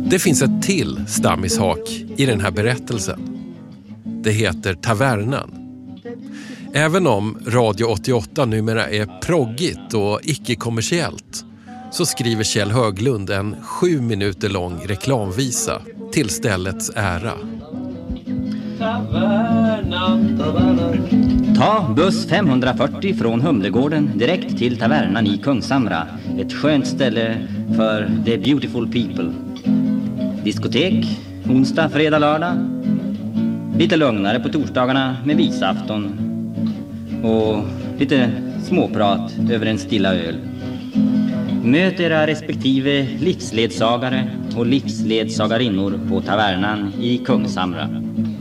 Det finns ett till stammishak i den här berättelsen. Det heter Tavernan. Även om Radio 88 numera är proggigt och icke-kommersiellt så skriver Kjell Höglund en 7 minuter lång reklamvisa till ställets ära. Ta buss 540 från Humlegården direkt till Tavernan i Kungshamra. Ett skönt ställe för the beautiful people. Diskotek, onsdag, fredag, lördag. Lite lugnare på torsdagarna med visafton. Och lite småprat över en stilla öl. Möt era respektive livsledsagare och livsledsagarinnor på Tavernan i Kungshamra.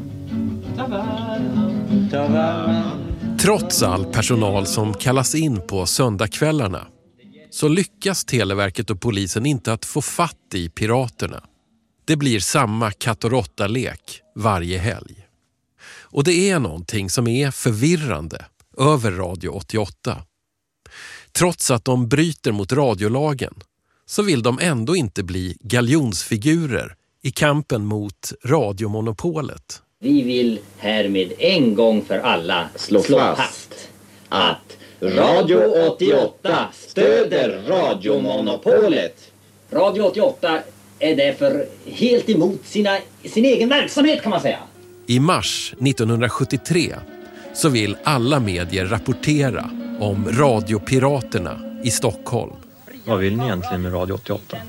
Trots all personal som kallas in på söndagskvällarna så lyckas Televerket och polisen inte att få fatt i piraterna. Det blir samma katt- och råtta-lek varje helg. Och det är någonting som är förvirrande över Radio 88. Trots att de bryter mot radiolagen så vill de ändå inte bli galjonsfigurer i kampen mot radiomonopolet. Vi vill härmed en gång för alla slå fast att Radio 88 stöder radiomonopolet. Radio 88 är därför helt emot sin egen verksamhet, kan man säga. I mars 1973 så vill alla medier rapportera om radiopiraterna i Stockholm. Vad vill ni egentligen med Radio 88?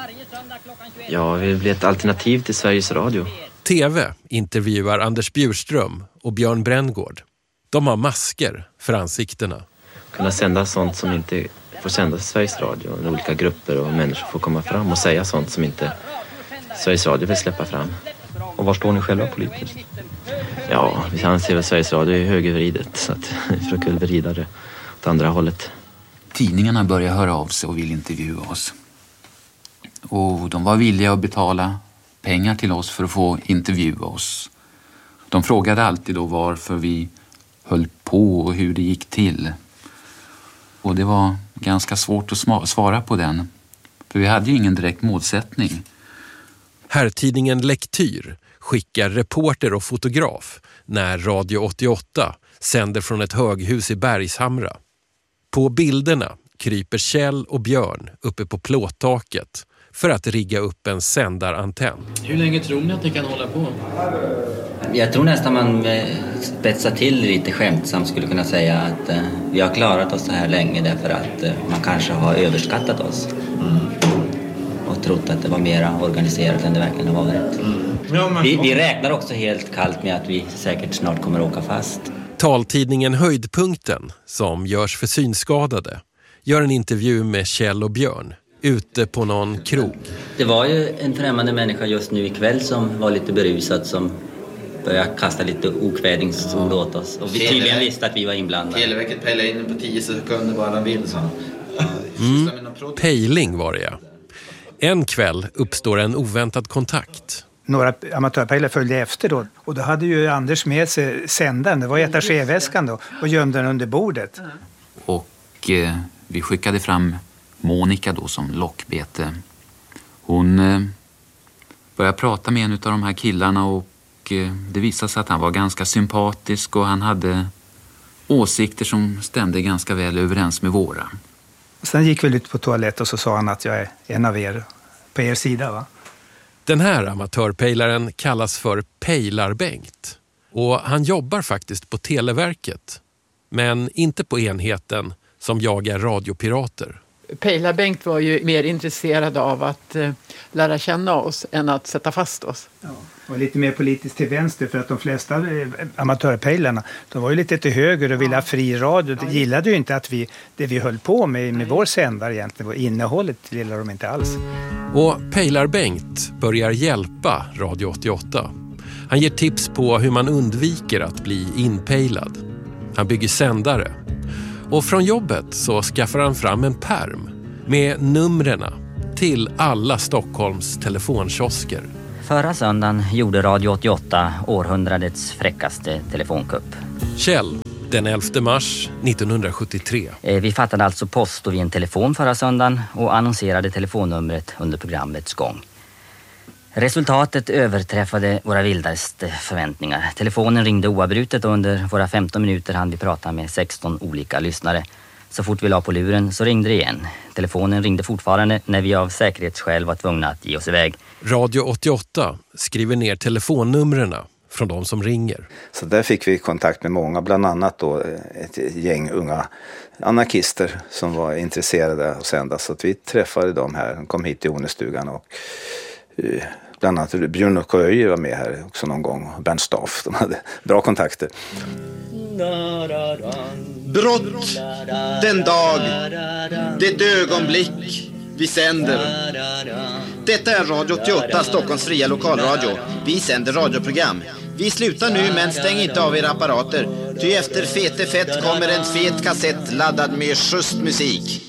Ja, vi vill bli ett alternativ till Sveriges Radio. TV intervjuar Anders Bjurström och Björn Bränngård. De har masker för ansiktena. Kunna sända sånt som inte får sändas i Sveriges Radio. Olika grupper och människor får komma fram och säga sånt som inte Sveriges Radio vill släppa fram. Och var står ni själva politiskt? Ja, vi anser väl Sveriges Radio är högervridet så att vi försöker vrida det åt andra hållet. Tidningarna börjar höra av sig och vill intervjua oss. Och de var villiga att betala pengar till oss för att få intervjua oss. De frågade alltid då varför vi höll på och hur det gick till. Och det var ganska svårt att svara på den. För vi hade ju ingen direkt målsättning. Herrtidningen Lektyr skickar reporter och fotograf när Radio 88 sänder från ett höghus i Bergshamra. På bilderna kryper Kjell och Björn uppe på plåttaket för att rigga upp en sändarantenn. Hur länge tror ni att ni kan hålla på? Jag tror nästan man spetsar till lite skämtsamt skulle kunna säga att vi har klarat oss så här länge därför att man kanske har överskattat oss. Och trott att det var mer organiserat än det verkligen har varit. Vi räknar också helt kallt med att vi säkert snart kommer att åka fast. Taltidningen Höjdpunkten, som görs för synskadade, gör en intervju med Kjell och Björn ute på någon krog. Det var ju en främmande människa just nu ikväll som var lite berusad som började kasta lite okvädingsord åt oss. Och vi tydligen visste att vi var inblandade. Televerket pejlade in på 10 sekunder bara de vill, så. Pejling var det, ja. En kväll uppstår en oväntad kontakt. Några amatörpejlare följde efter då. Och då hade ju Anders med sig sändaren. Det var i attachéväskan då. Och gömde den under bordet. Och vi skickade fram Monica då som lockbete. Hon började prata med en av de här killarna och det visade sig att han var ganska sympatisk och han hade åsikter som stämde ganska väl överens med våra. Sen gick vi ut på toalett och så sa han att jag är en av er på er sida, va? Den här amatörpejlaren kallas för Pejlarbengt och han jobbar faktiskt på Televerket, men inte på enheten som jagar radiopirater. Pejlarbengt var ju mer intresserad av att lära känna oss än att sätta fast oss. Ja, och lite mer politiskt till vänster för att de flesta amatörpejlarna, de var ju lite till höger och ville ha fri radio. De gillade ju inte att det vi höll på med vår sändare egentligen, innehållet gillade de inte alls. Och Pejlarbengt börjar hjälpa Radio 88. Han ger tips på hur man undviker att bli inpejlad. Han bygger sändare. Och från jobbet så skaffar han fram en pärm med numrena till alla Stockholms telefonkiosker. Förra söndagen gjorde Radio 88 århundradets fräckaste telefonkupp. Kjell, den 11 mars 1973. Vi fattade alltså post vid en telefon förra söndagen och annonserade telefonnumret under programmets gång. Resultatet överträffade våra vildaste förväntningar. Telefonen ringde oavbrutet och under våra 15 minuter hann vi prata med 16 olika lyssnare. Så fort vi la på luren så ringde det igen. Telefonen ringde fortfarande när vi av säkerhetsskäl var tvungna att ge oss iväg. Radio 88 skriver ner telefonnumren från de som ringer. Så där fick vi kontakt med många, bland annat då ett gäng unga anarkister som var intresserade av att sända. Så att vi träffade dem här, de kom hit till Onestugan och bland annat Björn och Köje var med här också någon gång. Bernt Staff, de hade bra kontakter. Brott, den dag, det ögonblick vi sänder. Detta är Radio 88, Stockholms fria lokalradio. Vi sänder radioprogram. Vi slutar nu, men stäng inte av era apparater. Ty efter fete fett kommer en fet kassett laddad med just musik.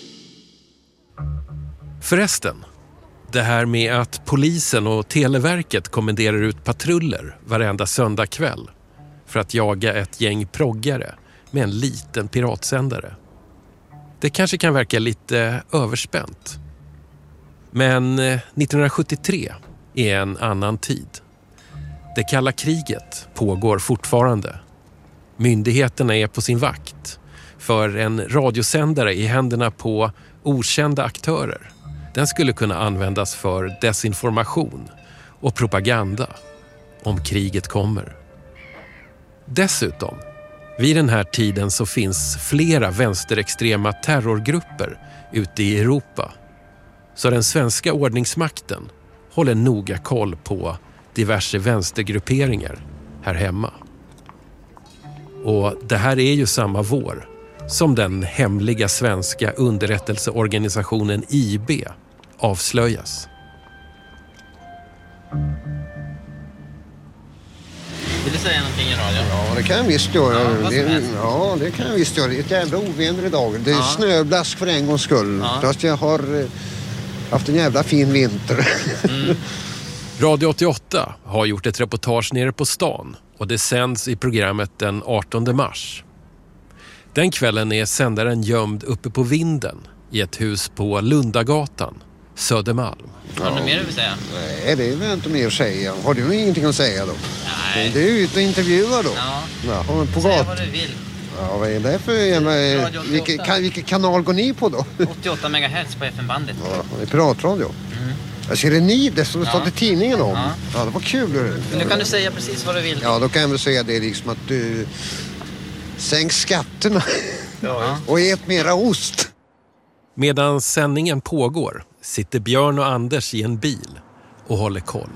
Förresten, det här med att polisen och Televerket kommenderar ut patruller varenda söndag kväll för att jaga ett gäng proggare med en liten piratsändare. Det kanske kan verka lite överspänt. Men 1973 är en annan tid. Det kalla kriget pågår fortfarande. Myndigheterna är på sin vakt. För en radiosändare i händerna på okända aktörer, den skulle kunna användas för desinformation och propaganda om kriget kommer. Dessutom, vid den här tiden så finns flera vänsterextrema terrorgrupper ute i Europa. Så den svenska ordningsmakten håller noga koll på diverse vänstergrupperingar här hemma. Och det här är ju samma vår som den hemliga svenska underrättelseorganisationen IB avslöjas. Vill du säga någonting i radio? Ja, det kan jag visst göra. Det kan jag visst göra. Det är ett jävla oväder idag. Det är snöblask för en gångs skull. Fast jag har haft en jävla fin vinter. Radio 88 har gjort ett reportage nere på stan och det sänds i programmet den 18 mars. Den kvällen är sändaren gömd uppe på vinden i ett hus på Lundagatan, Södermalm. Har du något mer du vill säga? Nej, det är väl inte mer att säga. Har du ingenting att säga då? Nej. Det är ut och intervjua då. Ja. På säg vad du vill. Ja, vad är det för vilken kanal går ni på då? 88 MHz på FM-bandet. Ja, det är piratradio. Jag ser det ni, det som stått i tidningen om. Ja, det var kul. Men nu kan du säga precis vad du vill. Ja, då kan jag väl säga det liksom att du sänk skatterna och ät mera ost. Medan sändningen pågår sitter Björn och Anders i en bil och håller koll.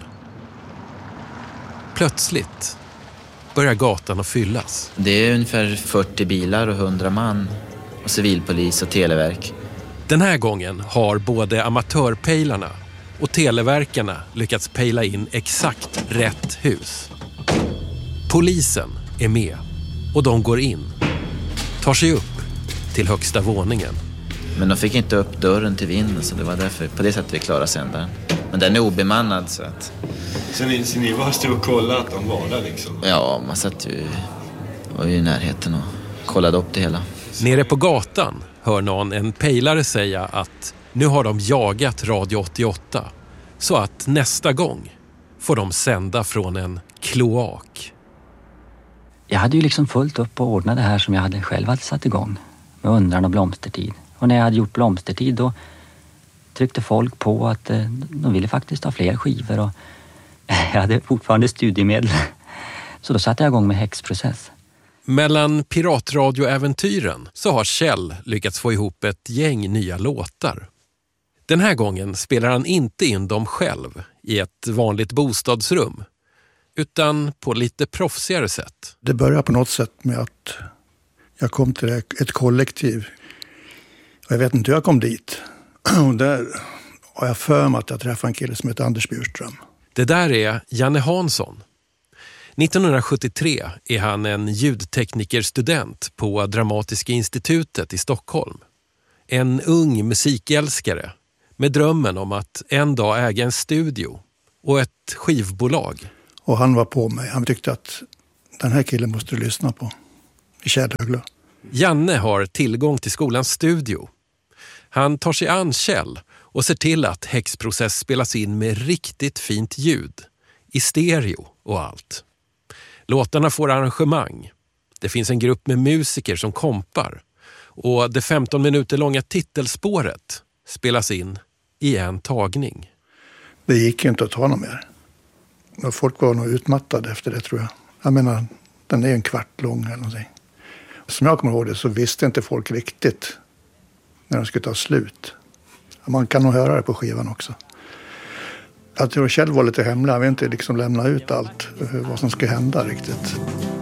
Plötsligt börjar gatan att fyllas. Det är ungefär 40 bilar och 100 man och civilpolis och televerk. Den här gången har både amatörpejlarna och televerkarna lyckats pejla in exakt rätt hus. Polisen är med och de går in, tar sig upp till högsta våningen. Men de fick inte upp dörren till vinden, så det var därför på det sättet vi klarade sändaren. Men den är obemannad så att... Så ni var stod och kollade att de var där liksom? Ja, man var ju i närheten och kollade upp det hela. Nere på gatan hör någon en pejlare säga att nu har de jagat Radio 88 så att nästa gång får de sända från en kloak. Jag hade ju liksom fullt upp och ordnat det här som jag själv hade satt igång med undran och blomstertid. Och när jag hade gjort blomstertid då tryckte folk på att de ville faktiskt ha fler skivor och jag hade fortfarande studiemedel. Så då satte jag igång med häxprocess. Mellan piratradioäventyren så har Kjell lyckats få ihop ett gäng nya låtar. Den här gången spelar han inte in dem själv i ett vanligt bostadsrum utan på lite proffsigare sätt. Det börjar på något sätt med att jag kom till ett kollektiv. Och jag vet inte hur jag kom dit. Och där har jag för mig att jag träffade en kille som heter Anders Bjurström. Det där är Janne Hansson. 1973 är han en ljudteknikerstudent på Dramatiska institutet i Stockholm. En ung musikälskare med drömmen om att en dag äga en studio och ett skivbolag. Och han var på mig. Han tyckte att den här killen måste du lyssna på i Kärrhögla. Janne har tillgång till skolans studio. Han tar sig an Kjell och ser till att Häxprocess spelas in med riktigt fint ljud, i stereo och allt. Låtarna får arrangemang. Det finns en grupp med musiker som kompar och det 15 minuter långa titelspåret spelas in i en tagning. Det gick ju inte att ta något mer. Och folk var nog utmattade efter det, tror jag. Jag menar, den är en kvart lång eller någonting. Som jag kommer ihåg det så visste inte folk riktigt när de skulle ta slut. Man kan nog höra det på skivan också. Jag tror själv var lite hemlig. Jag vill inte liksom lämna ut allt vad som ska hända riktigt.